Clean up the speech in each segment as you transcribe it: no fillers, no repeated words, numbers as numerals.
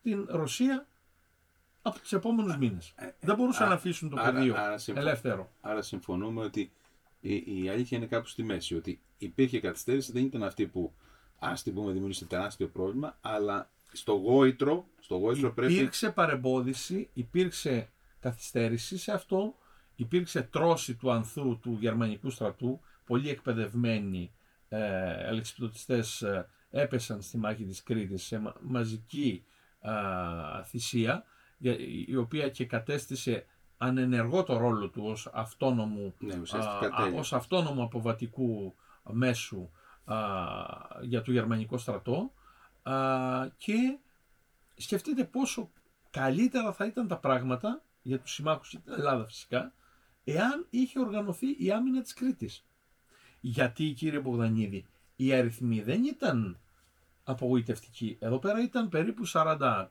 την Ρωσία από τους επόμενους μήνες. Δεν μπορούσαν να αφήσουν το πεδίο ελεύθερο. Άρα συμφωνούμε ότι η αλήθεια είναι κάπου στη μέση, ότι υπήρχε καθυστέρηση, δεν ήταν αυτή που, ας την πούμε, δημιούργησε τεράστιο πρόβλημα, αλλά στο γόητρο πρέπει... Υπήρξε παρεμπόδιση, υπήρξε καθυστέρηση σε αυτό, υπήρξε τρώση του ανθού του γερμανικού στρατού, πολύ εκπαιδευμένοι αλεξιπτωτιστές έπεσαν στη μάχη της Κρήτης σε μαζική θυσία, η οποία και κατέστησε ανενεργό το ρόλο του ως αυτόνομου αποβατικού μέσου για το γερμανικό στρατό, και σκεφτείτε πόσο καλύτερα θα ήταν τα πράγματα για τους συμμάχους και την Ελλάδα φυσικά, εάν είχε οργανωθεί η άμυνα της Κρήτης. Γιατί, κύριε Μπογδανίδη, οι αριθμοί δεν ήταν απογοητευτικοί. Εδώ πέρα ήταν περίπου 43.000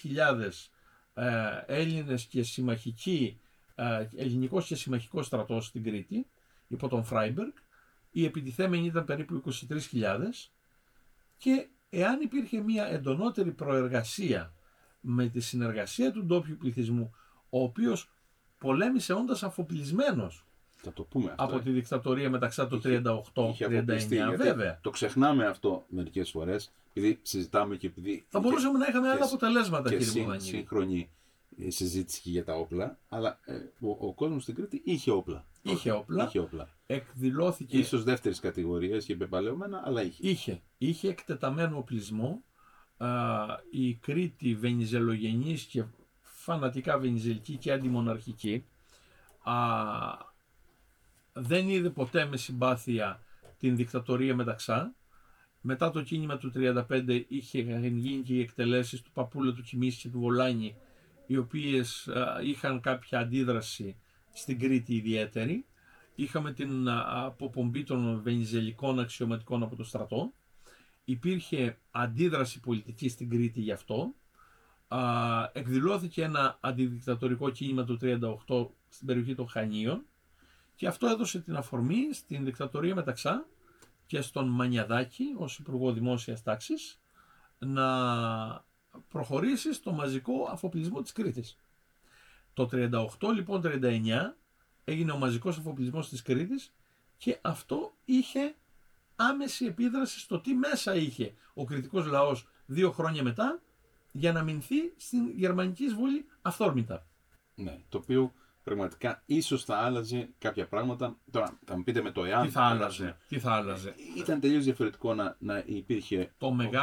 Έλληνες και ελληνικός και συμμαχικός στρατός στην Κρήτη, υπό τον Φράιμπεργκ. Οι επιτιθέμενοι ήταν περίπου 23.000 και εάν υπήρχε μια εντονότερη προεργασία με τη συνεργασία του ντόπιου πληθυσμού, ο οποίος πολέμησε όντας αφοπλισμένος από τη δικτατορία μεταξύ το 38-39, βέβαια. Το ξεχνάμε αυτό μερικές φορές, επειδή συζητάμε και επειδή... Θα μπορούσαμε να είχαμε άλλα αποτελέσματα, κύριε Μπογδανίδη. Και σύγχρονη συζήτηση και για τα όπλα, αλλά ο κόσμος στην Κρήτη είχε όπλα. Είχε όπλα. Εκδηλώθηκε... Ίσως δεύτερης κατηγορίας και πεπαλαιωμένα, αλλά είχε. Είχε εκτεταμένο οπλισμό. Η Κρήτη βενιζελογενής και φανατικά βενιζελική και αντιμοναρχική δεν είδε ποτέ με συμπάθεια την δικτατορία Μεταξά. Μετά το κίνημα του 1935 είχαν γίνει και οι εκτελέσεις του Παπούλα, του Κιμίση και του Βολάνη, οι οποίες είχαν κάποια αντίδραση στην Κρήτη ιδιαίτερη. Είχαμε την αποπομπή των βενιζελικών αξιωματικών από το στρατό. Υπήρχε αντίδραση πολιτική στην Κρήτη γι' αυτό. Εκδηλώθηκε ένα αντιδικτατορικό κίνημα του 1938 στην περιοχή των Χανίων και αυτό έδωσε την αφορμή στην δικτατορία Μεταξά και στον Μανιαδάκη ως Υπουργό Δημόσιας Τάξης να προχωρήσει στο μαζικό αφοπλισμό της Κρήτης. Το 1938 λοιπόν, 1939 έγινε ο μαζικός αφοπλισμός της Κρήτης και αυτό είχε άμεση επίδραση στο τι μέσα είχε ο κρητικός λαός 2 χρόνια μετά για να μηνθεί στην γερμανική εισβολή αυθόρμητα. Ναι, το οποίο πραγματικά ίσως θα άλλαζε κάποια πράγματα. Τώρα θα μου πείτε με το εάν. Τι θα άλλαζε. Ήταν τελείως διαφορετικό να υπήρχε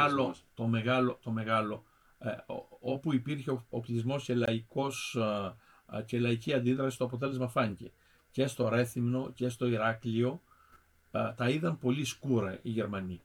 το μεγάλο όπου υπήρχε οπλισμός και λαϊκή αντίδραση, το αποτέλεσμα φάνηκε. Και στο Ρέθυμνο και στο Ηράκλειο τα είδαν πολύ σκούρα οι Γερμανοί.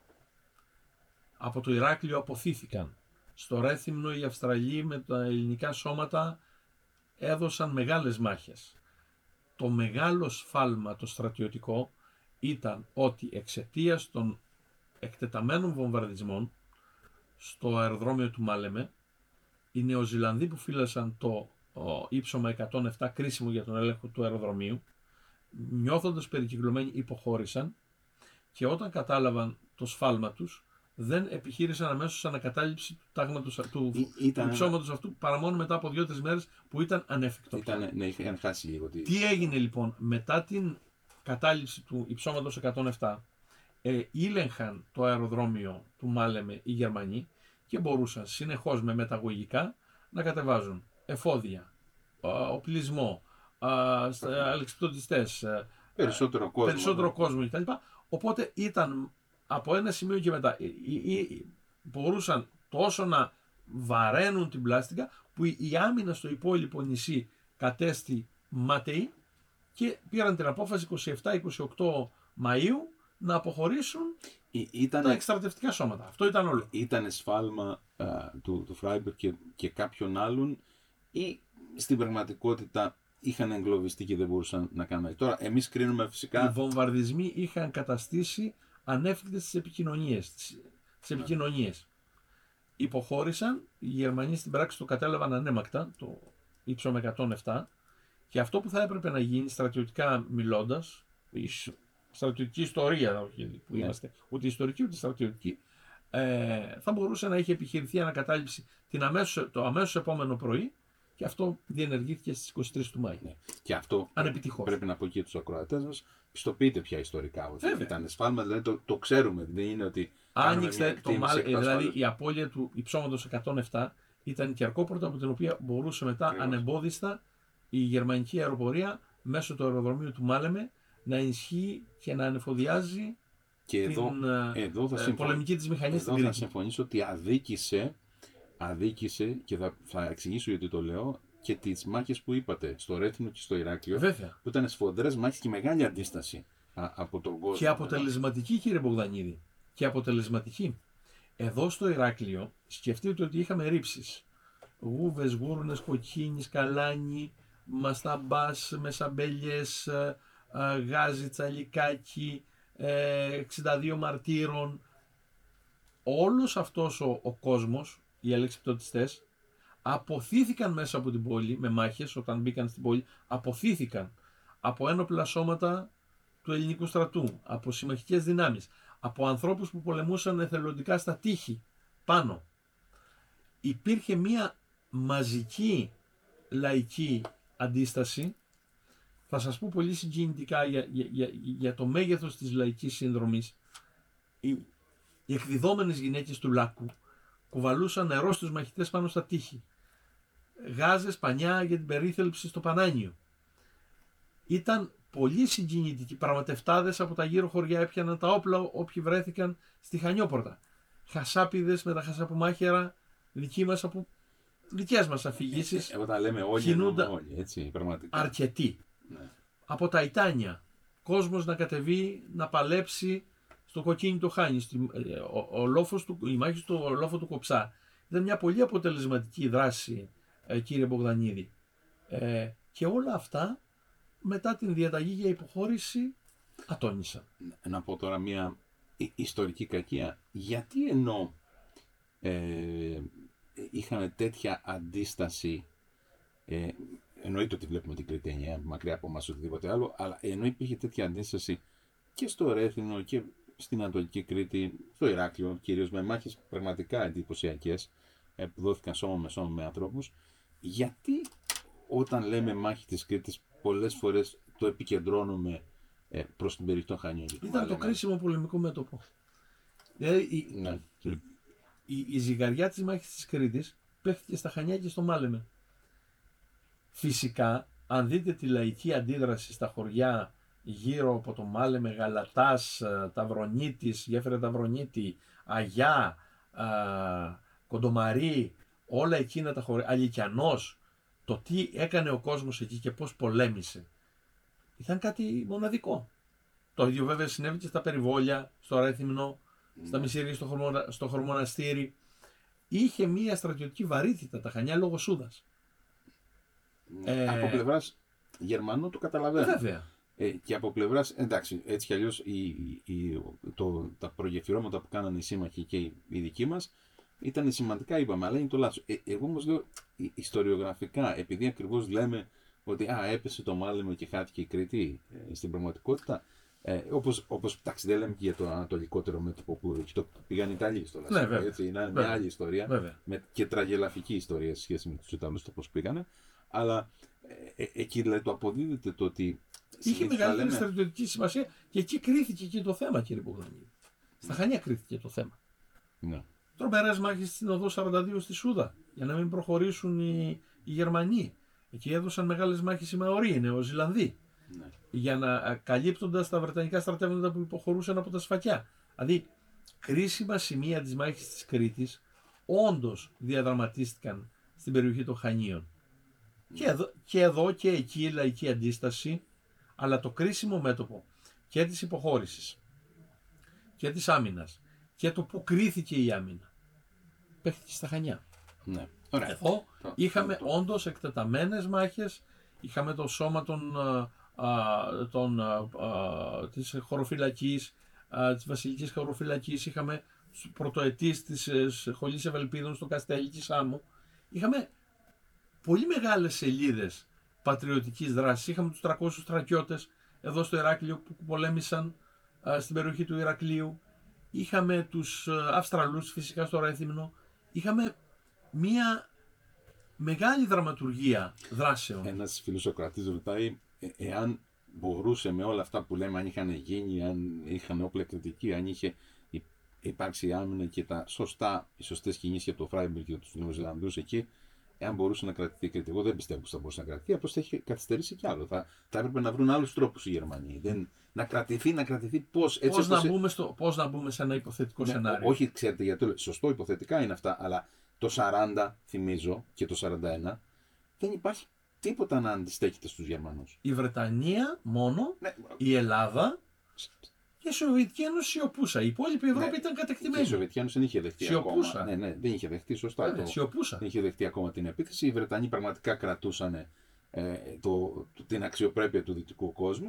Από το Ηράκλειο αποθήθηκαν. Στο Ρέθυμνο οι Αυστραλοί με τα ελληνικά σώματα έδωσαν μεγάλες μάχες. Το μεγάλο σφάλμα το στρατιωτικό ήταν ότι εξαιτίας των εκτεταμένων βομβαρδισμών στο αεροδρόμιο του Μάλεμε, οι Νεοζηλανδοί που φύλασαν το ύψωμα 107 κρίσιμο για τον έλεγχο του αεροδρομίου, νιώθοντας περικυκλωμένοι, υποχώρησαν και όταν κατάλαβαν το σφάλμα τους δεν επιχείρησαν αμέσως ανακατάληψη του τάγματος του ψώματος αυτού παρά μόνο μετά από 2-3 μέρες που ήταν ανέφικτο. Είχαν χάσει λίγο. Τι έγινε λοιπόν μετά την κατάληψη του υψώματος 107? Ήλεγχαν το αεροδρόμιο του Μάλεμε οι Γερμανοί και μπορούσαν συνεχώς με μεταγωγικά να κατεβάζουν εφόδια, οπλισμό, αλεξιπτωτιστές, περισσότερο κόσμο κτλ. Οπότε ήταν από ένα σημείο και μετά μπορούσαν τόσο να βαραίνουν την πλάστικα που η άμυνα στο υπόλοιπο νησί κατέστη ματαιή και πήραν την απόφαση 27-28 Μαΐου να αποχωρήσουν τα εκστρατευτικά σώματα. Αυτό ήταν όλο. Ήταν σφάλμα του Φράιμπεργκ και κάποιων άλλων ή στην πραγματικότητα είχαν εγκλωβιστεί και δεν μπορούσαν να κάνουν. Τώρα εμείς κρίνουμε φυσικά... Οι βομβαρδισμοί είχαν καταστήσει ανέφικτες τις επικοινωνίες. Υποχώρησαν, οι Γερμανοί στην πράξη το κατέλαβαν ανέμακτα, το ύψωμα 107, και αυτό που θα έπρεπε να γίνει στρατιωτικά μιλώντας, η στρατιωτική ιστορία, όχι που είμαστε, ούτε ιστορική ούτε στρατιωτική, θα μπορούσε να είχε επιχειρηθεί ανακατάληψη το αμέσως επόμενο πρωί και αυτό διενεργήθηκε στις 23 του Μάη. Ναι. Και αυτό πρέπει να πω και τους ακροατές μας, πιστοποιείται πια ιστορικά ότι ήταν σφάλμα, δηλαδή το ξέρουμε, δεν είναι ότι άνοιξε δηλαδή η απώλεια του υψώματος 107 ήταν η κερκόπορτα από την οποία μπορούσε μετά ανεμπόδιστα η γερμανική αεροπορία μέσω του αεροδρομίου του Μάλεμε να ενισχύει και να ανεφοδιάζει και την πολεμική της μηχανής στην Κρήτη. Θα συμφωνήσω ότι αδίκησε και θα εξηγήσω γιατί το λέω, και τις μάχες που είπατε στο Ρέθυμνο και στο Ηράκλειο. Βέβαια. Που ήταν σφοδρές μάχες και μεγάλη αντίσταση από τον κόσμο. Και αποτελεσματική, κύριε Μπογδανίδη. Και αποτελεσματική. Εδώ στο Ηράκλειο σκεφτείτε ότι είχαμε ρήψεις. Γούβες, γούρνες, κοκκίνης, καλάνι, μασταμπάς, μεσαμπέλιες, γάζι, τσαλικάκι, 62 μαρτύρων. Όλος αυτός ο κόσμος, οι αλεξιπτωτιστές, αποθήθηκαν μέσα από την πόλη με μάχες. Όταν μπήκαν στην πόλη, αποθήθηκαν από ένοπλα σώματα του ελληνικού στρατού, από συμμαχικές δυνάμεις, από ανθρώπους που πολεμούσαν εθελοντικά στα τείχη πάνω. Υπήρχε μία μαζική λαϊκή αντίσταση. Θα σας πω πολύ συγκινητικά για το μέγεθος της λαϊκής σύνδρομης. Οι εκδιδόμενες γυναίκες του Λάκκου κουβαλούσαν νερό στους μαχητές πάνω στα τείχη. Γάζες, πανιά για την περίθαλψη στο Πανάνιο. Ήταν πολύ συγκινητικοί. Πραγματευτάδες από τα γύρω χωριά έπιαναν τα όπλα όποιοι βρέθηκαν στη Χανιόπορτα. Χασάπιδες με τα χασαπομάχαιρα δικές μας αφηγήσεις. Όταν λέμε όλοι, όλοι, έτσι, πραγματικά. Αρκετοί. Ναι. Από τα Ιτάνια. Κόσμος να κατεβεί, να παλέψει στο κοκκίνι το Χάνι. Η μάχη στο λόφο του Κοψά. Ήταν μια πολύ αποτελεσματική δράση, κύριε Μπογδανίδη. Και όλα αυτά μετά την διαταγή για υποχώρηση ατόνισαν. Να πω τώρα μια ιστορική κακία. Γιατί ενώ είχαμε τέτοια αντίσταση, εννοείται ότι βλέπουμε την Κρήτη 9 μακριά από εμάς οτιδήποτε άλλο, αλλά ενώ υπήρχε τέτοια αντίσταση και στο Ρέθυμνο και στην Ανατολική Κρήτη, στο Ηράκλειο κυρίως, με μάχες πραγματικά εντυπωσιακές που δόθηκαν σώμα με σώμα με ανθρώπους, γιατί όταν λέμε μάχη της Κρήτης πολλές φορές το επικεντρώνουμε προς την περιοχή των Χανίων? Ήταν το κρίσιμο πολεμικό μέτωπο. Δηλαδή η ζυγαριά της μάχης της Κρήτης παίχτηκε στα Χανιά και στο Μάλεμε. Φυσικά, αν δείτε τη λαϊκή αντίδραση στα χωριά γύρω από το Μάλεμε, Γαλατάς, Ταυρονίτης, Γέφυρα Ταυρονίτη, Αγιά, Κοντομαρί, όλα εκείνα τα χωριά, Αλικιανός, το τι έκανε ο κόσμος εκεί και πώς πολέμησε, ήταν κάτι μοναδικό. Το ίδιο βέβαια συνέβη και στα περιβόλια, στο Ρέθυμνο, στα Μισήρια, στο Χορμοναστήρι. Είχε μία στρατιωτική βαρύτητα τα Χανιά λόγω Σούδας. Από πλευράς Γερμανού το καταλαβαίνω. Βέβαια. Και από πλευράς, εντάξει, έτσι κι αλλιώς τα προγεφυρώματα που κάνανε οι σύμμαχοι και οι δικοί μας ήταν σημαντικά, είπαμε, αλλά είναι το λάθος. Εγώ όμως λέω ιστοριογραφικά, επειδή ακριβώς λέμε ότι έπεσε το Μάλεμε και χάθηκε η Κρήτη, στην πραγματικότητα, όπως εντάξει, δεν λέμε και για το ανατολικότερο μέτωπο που πήγαν οι Ιταλοί στο Λάσιο. Ναι, έτσι, είναι μια άλλη ιστορία και τραγελαφική ιστορία σε σχέση με τους Ιταλούς, το πώς πήγανε. Αλλά εκεί δηλαδή το αποδίδεται το ότι είχε μεγαλύτερη στρατιωτική σημασία και εκεί κρίθηκε και το θέμα, κύριε Μπογδανίδη. Στα Χανιά κρίθηκε το θέμα. Ναι. Τρομερές μάχες στην οδό 42 στη Σούδα για να μην προχωρήσουν οι Γερμανοί. Εκεί έδωσαν μεγάλες μάχες οι Μαωροί, οι Νεοζηλανδοί. Ναι. Για να καλύπτοντας τα βρετανικά στρατεύματα που υποχωρούσαν από τα σφακιά. Δηλαδή, κρίσιμα σημεία της μάχης της Κρήτης όντως διαδραματίστηκαν στην περιοχή των Χανίων. Και εδώ και εκεί η λαϊκή αντίσταση, αλλά το κρίσιμο μέτωπο και της υποχώρησης και της άμυνας και το που κρίθηκε η άμυνα παίχτηκε στα Χανιά. Ναι. Εδώ είχαμε όντως εκτεταμένες μάχες, είχαμε το σώμα της χωροφυλακής, της βασιλικής χωροφυλακής, είχαμε τους πρωτοετής της σχολής Ευελπίδων στο Καστέλι της Σάμου. Είχαμε πολύ μεγάλες σελίδες πατριωτικής δράσης. Είχαμε τους 300 στρατιώτες εδώ στο Ηράκλειο που πολέμησαν στην περιοχή του Ηρακλείου. είχαμε τους Αυστραλούς φυσικά στο Ρέθυμνο, είχαμε μία μεγάλη δραματουργία δράσεων. Ένας φιλοσοκρατής ρωτάει εάν μπορούσε με όλα αυτά που λέμε, αν είχαν γίνει, αν είχαν όπλα κριτική, αν είχε υπάρξει άμυνα και οι σωστές κινήσεις για το Φράιμπουργκ και τους Νεοζηλανδούς εκεί, εάν μπορούσε να κρατηθεί η Κρήτη. Εγώ δεν πιστεύω πως θα μπορούσε να κρατηθεί, απλώς θα έχει καθυστερήσει κι άλλο. Θα έπρεπε να βρουν άλλους τρόπους οι Γερμανοί. Να κρατηθεί πώς. Πώς να μπούμε σε ένα υποθετικό σενάριο. Όχι, ξέρετε γιατί το λέω. Σωστό, υποθετικά είναι αυτά, αλλά το 40, θυμίζω, και το 41, δεν υπάρχει τίποτα να αντιστέκεται στους Γερμανούς. Η Βρετανία μόνο, η Ελλάδα και η Σοβιετική Ένωση σιωπούσα. Η υπόλοιπη Ευρώπη ήταν κατεκτημένη. Η Σοβιετική Ένωση δεν είχε δεχτεί ακόμα. Ναι, δεν είχε δεχτεί, σωστά. Σιωπούσα. Δεν είχε δεχτεί ακόμα την επίθεση. Οι Βρετανοί πραγματικά κρατούσαν την αξιοπρέπεια του δυτικού κόσμου.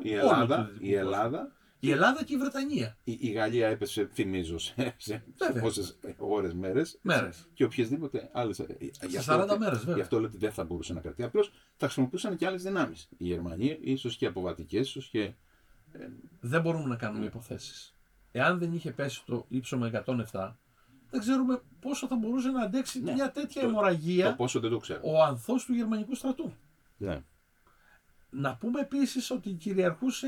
Η Ελλάδα και η Βρετανία. Η Γαλλία έπεσε, θυμίζω, σε πόσες ώρες, μέρες. Και οποιασδήποτε άλλες. Σε 40 μέρες, βέβαια. Γι' αυτό λέω ότι δεν θα μπορούσε να κρατήσει. Απλώς θα χρησιμοποιούσαν και άλλες δυνάμεις. Η Γερμανία, ίσως και αποβατικές, ίσως και. Δεν μπορούμε να κάνουμε υποθέσεις. Εάν δεν είχε πέσει το ύψωμα 107, δεν ξέρουμε πόσο θα μπορούσε να αντέξει μια τέτοια αιμορραγία. Το πόσο δεν το ξέρω. Ο ανθός του γερμανικού στρατού. Ναι. Να πούμε επίσης ότι κυριαρχούσε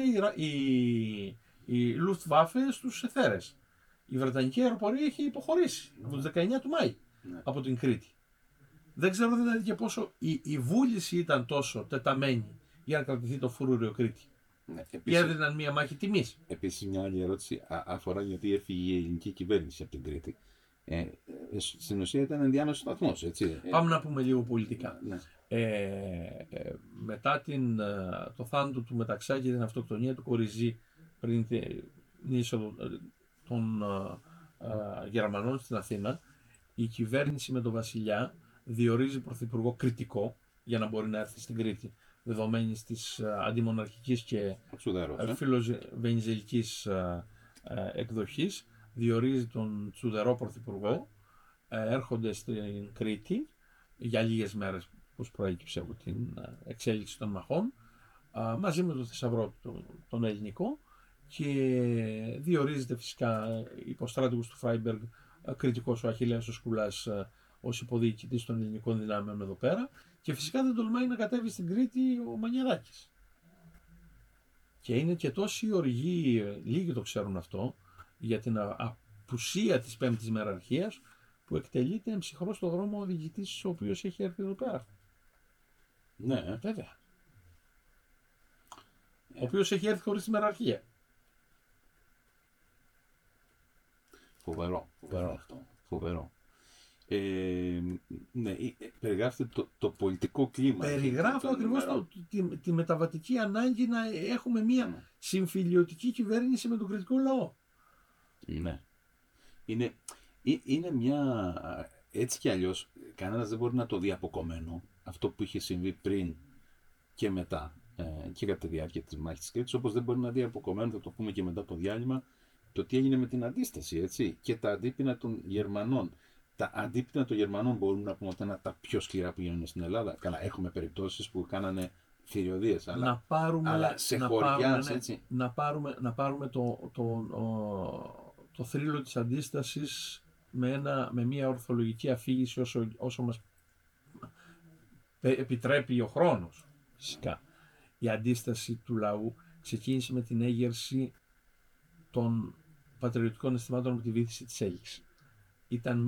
η Luftwaffe στους εθέρες. Η Βρετανική αεροπορία είχε υποχωρήσει από τις 19 του Μάη από την Κρήτη. Δεν ξέρω δηλαδή και πόσο η βούληση ήταν τόσο τεταμένη για να κρατηθεί το φρούριο Κρήτη. Ναι, ή έδιναν μια μάχη τιμής. Επίσης μια άλλη ερώτηση αφορά γιατί έφυγε η ελληνική κυβέρνηση από την Κρήτη. Στην ουσία ήταν ενδιάμεσος σταθμός, έτσι. Πάμε να πούμε λίγο πολιτικά. Ναι. Μετά το θάνατο του Μεταξάκη και την αυτοκτονία του Κοριζή πριν την είσοδο των Γερμανών στην Αθήνα, η κυβέρνηση με τον Βασιλιά διορίζει πρωθυπουργό κριτικό για να μπορεί να έρθει στην Κρήτη, δεδομένης της αντιμοναρχικής και φιλοβενιζελικής εκδοχής. Διορίζει τον Τσουδερό πρωθυπουργό, έρχονται στην Κρήτη για λίγες μέρες, όπως προέκυψε από την εξέλιξη των μαχών, μαζί με τον θησαυρό τον ελληνικό, και διορίζεται φυσικά υποστράτηγος του Φράιμπεργκ κριτικός ο Αχιλλέας ο Σκουλάς ως υποδιοικητής των ελληνικών δυνάμεων εδώ πέρα, και φυσικά δεν τολμάει να κατέβει στην Κρήτη ο Μανιαδάκης. Και είναι και τόσοι οργοί, λίγοι το ξέρουν αυτό, για την απουσία της πέμπτης μεραρχίας, που εκτελείται εμψυχρό στο δρόμο ο διοικητής ο οποίος έχει έρθει εδώ πέρα. Ναι. Βέβαια. Ο οποίος έχει έρθει χωρίς τη μεραρχία. Φοβερό. Ναι, περιγράφετε το πολιτικό κλίμα. Περιγράφω ακριβώς τη μεταβατική ανάγκη να έχουμε μια συμφιλιωτική κυβέρνηση με τον κριτικό λαό. Ναι. Είναι μια. Έτσι κι αλλιώς, κανένας δεν μπορεί να το δει αποκομμένο αυτό που είχε συμβεί πριν και μετά και κατά τη διάρκεια της μάχης της Κρήτης, όπως δεν μπορεί να δει αποκομμένο, θα το πούμε και μετά το διάλειμμα, το τι έγινε με την αντίσταση, έτσι, και τα αντίπεινα των Γερμανών. Τα αντίπεινα των Γερμανών μπορούμε να πούμε ότι είναι τα πιο σκληρά που γίνονται στην Ελλάδα. Καλά, έχουμε περιπτώσεις που κάνανε θηριωδίες, αλλά σε χωριά, έτσι. Να πάρουμε το θρύλο της αντίστασης με μια ορθολογική αφήγηση όσο μας επιτρέπει ο χρόνος. Φυσικά. Η αντίσταση του λαού ξεκίνησε με την έγερση των πατριωτικών αισθημάτων από τη βήθηση της Έλξης. Ήταν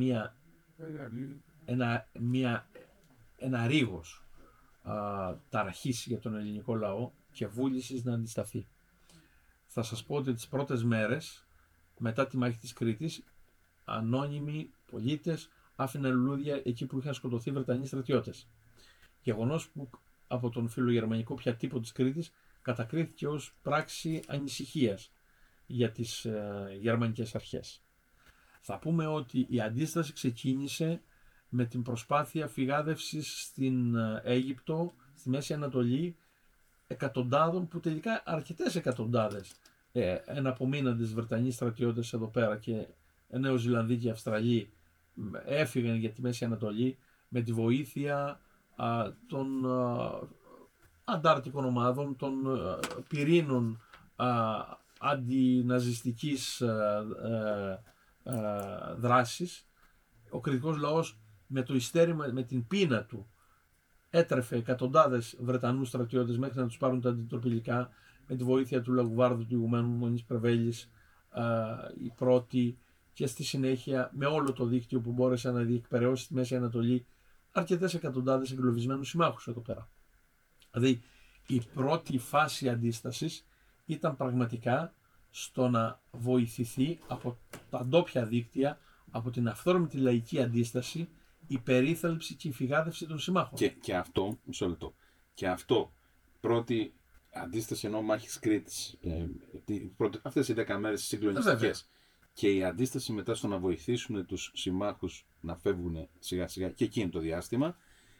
ένα ρίγος ταραχής για τον ελληνικό λαό και βούλησης να αντισταθεί. Θα σας πω ότι τις πρώτες μέρες μετά τη μάχη της Κρήτης, ανώνυμοι πολίτες άφηναν λουλούδια εκεί που είχαν σκοτωθεί Βρετανοί στρατιώτες. Γεγονός που από τον φιλογερμανικό πια τύπο της Κρήτης κατακρίθηκε ως πράξη ανησυχίας για τις γερμανικές αρχές. Θα πούμε ότι η αντίσταση ξεκίνησε με την προσπάθεια φυγάδευσης στην Αίγυπτο, στη Μέση Ανατολή, εκατοντάδων, που τελικά αρκετές εκατοντάδες εναπομείναντες Βρετανοί στρατιώτες εδώ πέρα και Νεοζηλανδοί και Αυστραλοί έφυγαν για τη Μέση Ανατολή με τη βοήθεια των αντάρτικων ομάδων, των πυρήνων αντιναζιστικής δράσεις. Ο κρητικός λαός με το ιστέρημα, με την πείνα του, έτρεφε εκατοντάδες Βρετανούς στρατιώτες μέχρι να τους πάρουν τα αντιτροπηλικά, με τη βοήθεια του Λαγουβάρδου, του ηγουμένου Μονής Πρεβέλης, η πρώτη, και στη συνέχεια με όλο το δίκτυο που μπόρεσε να διεκπεραιώσει στη Μέση Ανατολή αρκετές εκατοντάδες εγκλωβισμένους συμμάχους εδώ πέρα. Δηλαδή η πρώτη φάση αντίστασης ήταν πραγματικά στο να βοηθηθεί από τα ντόπια δίκτυα, από την αυθόρμητη λαϊκή αντίσταση, η περίθαλψη και η φυγάδευση των συμμάχων. Και αυτό, μισό λεπτό, και αυτό πρώτη αντίσταση ενώ μάχης Κρήτης, αυτές οι 10 μέρες συγκλονιστικές, και η αντίσταση μετά στο να βοηθήσουν τους συμμάχους να φεύγουν σιγά σιγά και εκείνο το διάστημα,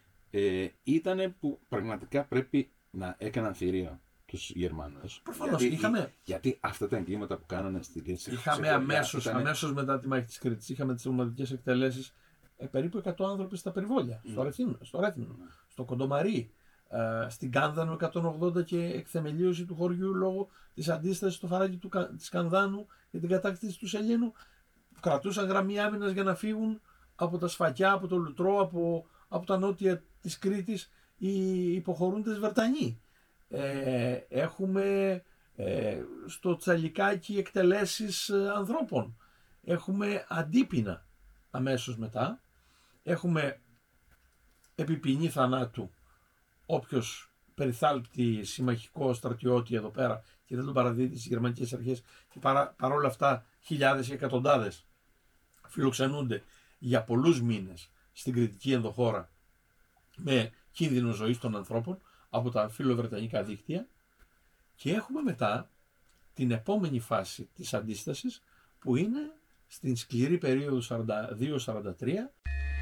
ήταν που πραγματικά πρέπει να έκαναν θηρία τους Γερμανούς. Προφανώς. Γιατί αυτά τα εγκλήματα που κάνανε στην Κρήτη. Είχαμε αμέσως μετά τη μάχη της Κρήτης, είχαμε τις ομαδικές εκτελέσεις, περίπου 100 άνθρωποι στα περιβόλια, στο Ρέθυμνο, στο Κοντομαρί, στην Κάνδανο 180 και εκθεμελίωση του χωριού λόγω της αντίστασης στο φαράγγι της Κανδάνου για την κατάκτηση του Σελήνου, που κρατούσαν γραμμή άμυνας για να φύγουν από τα Σφακιά, από το Λουτρό, από τα νότια της Κρήτης οι υποχωρούντες Βερτανοί. Έχουμε στο Τσαλικάκι εκτελέσεις ανθρώπων. Έχουμε αντίπεινα αμέσως μετά. Έχουμε επιποινή θανάτου όποιος περιθάλπτει συμμαχικό στρατιώτη εδώ πέρα και δεν τον παραδίδει στις γερμανικές αρχές, και παρόλα αυτά χιλιάδες ή εκατοντάδες φιλοξενούνται για πολλούς μήνες στην κρητική ενδοχώρα με κίνδυνο ζωής των ανθρώπων από τα φιλοβρετανικά δίκτυα. Και έχουμε μετά την επόμενη φάση της αντίστασης, που είναι στην σκληρή περίοδο 42-43,